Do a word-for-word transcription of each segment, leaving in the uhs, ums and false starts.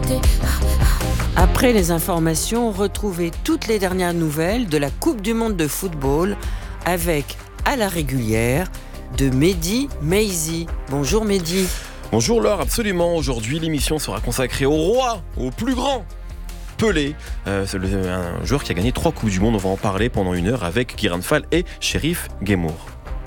côté. Après les informations, retrouvez toutes les dernières nouvelles de la Coupe du Monde de football avec, à la régulière, de Mehdi Maizi. Bonjour Mehdi. Bonjour Laure, absolument. Aujourd'hui, l'émission sera consacrée au roi, au plus grand, Pelé. Euh, c'est le, un joueur qui a gagné trois Coupes du Monde. On va en parler pendant une heure avec Guiran Fall et Shérif Guémour.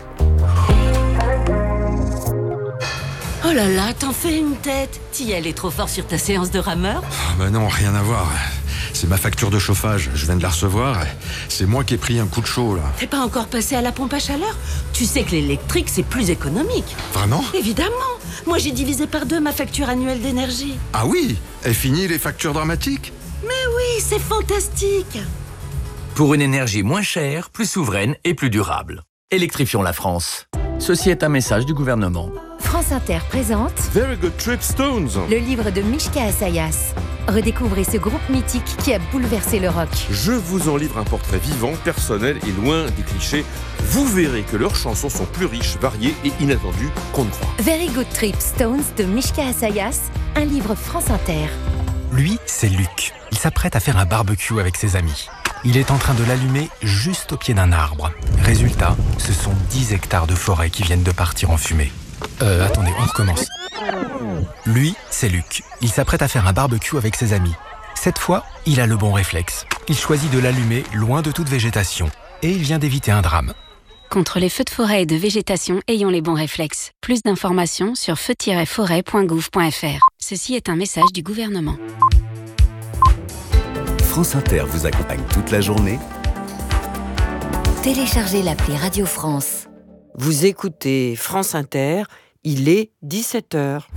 Oh là là, t'en fais une tête. T'y allais trop fort sur ta séance de rameur. Ah bah non, rien à voir. C'est ma facture de chauffage, je viens de la recevoir. C'est moi qui ai pris un coup de chaud là. T'es pas encore passé à la pompe à chaleur? Tu sais que l'électrique c'est plus économique. Vraiment? Évidemment. Moi j'ai divisé par deux ma facture annuelle d'énergie. Ah oui? Est fini les factures dramatiques? Mais oui, c'est fantastique. Pour une énergie moins chère, plus souveraine et plus durable. Électrifions la France. Ceci est un message du gouvernement. France Inter présente Very Good Trip Stones. le livre de Mishka Assayas. Redécouvrez ce groupe mythique qui a bouleversé le rock. Je vous en livre un portrait vivant, personnel et loin des clichés. Vous verrez que leurs chansons sont plus riches, variées et inattendues qu'on ne croit. Very Good Trip Stones de Mishka Assayas, un livre France Inter. Lui, c'est Luc. Il s'apprête à faire un barbecue avec ses amis. Il est en train de l'allumer juste au pied d'un arbre. Résultat, ce sont dix hectares de forêt qui viennent de partir en fumée. Euh, attendez, on recommence. Lui, c'est Luc. Il s'apprête à faire un barbecue avec ses amis. Cette fois, il a le bon réflexe. Il choisit de l'allumer loin de toute végétation. Et il vient d'éviter un drame. Contre les feux de forêt et de végétation, ayons les bons réflexes. Plus d'informations sur feu tiret forêt point gouv point f r. Ceci est un message du gouvernement. France Inter vous accompagne toute la journée. Téléchargez l'appli Radio France. Vous écoutez France Inter, il est dix-sept heures.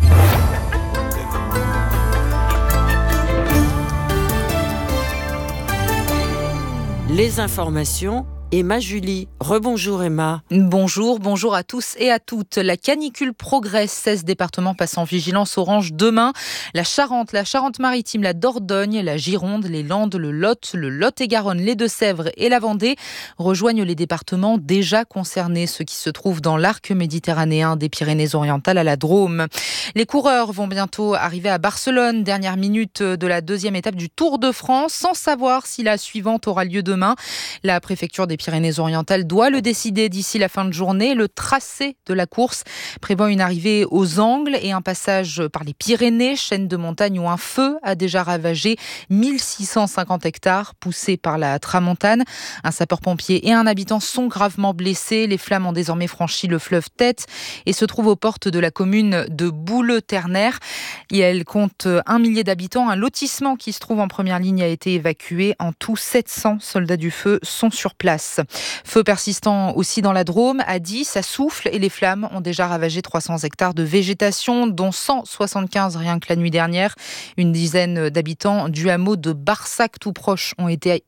Les informations, Emma Julie. Rebonjour Emma. Bonjour, bonjour à tous et à toutes. La canicule progresse. seize départements passent en vigilance orange demain. La Charente, la Charente-Maritime, la Dordogne, la Gironde, les Landes, le Lot, le Lot-et-Garonne, les Deux-Sèvres et la Vendée rejoignent les départements déjà concernés, ceux qui se trouvent dans l'arc méditerranéen des Pyrénées-Orientales à la Drôme. Les coureurs vont bientôt arriver à Barcelone, dernière minute de la deuxième étape du Tour de France, sans savoir si la suivante aura lieu demain. La préfecture des Pyrénées-Orientales doit le décider d'ici la fin de journée. Le tracé de la course prévoit une arrivée aux Angles et un passage par les Pyrénées, chaîne de montagne où un feu a déjà ravagé mille six cent cinquante hectares poussés par la tramontane. Un sapeur-pompier et un habitant sont gravement blessés. Les flammes ont désormais franchi le fleuve Tête et se trouvent aux portes de la commune de Boule-Ternaire. Et elle compte un millier d'habitants. Un lotissement qui se trouve en première ligne a été évacué. En tout, sept cents soldats du feu sont sur place. Feu persistant aussi dans la Drôme, à Die, ça souffle et les flammes ont déjà ravagé trois cents hectares de végétation, dont cent soixante-quinze rien que la nuit dernière. Une dizaine d'habitants du hameau de Barsac tout proche ont été